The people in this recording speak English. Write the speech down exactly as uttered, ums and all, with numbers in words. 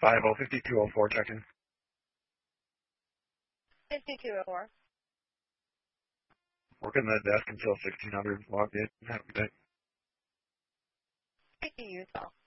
five oh fifty-two oh four, check in. fifty-two oh four. Working the desk until sixteen hundred. Logged in. Have a good day. Thank you, Utah.